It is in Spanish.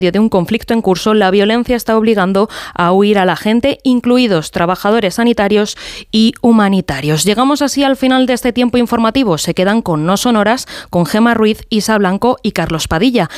de un conflicto en curso, la violencia está obligando a huir a la gente, incluidos trabajadores sanitarios y humanitarios. Llegamos así al final de este tiempo informativo. Se quedan con No Sonoras, con Gemma Ruiz, Isa Blanco y Carlos Padilla.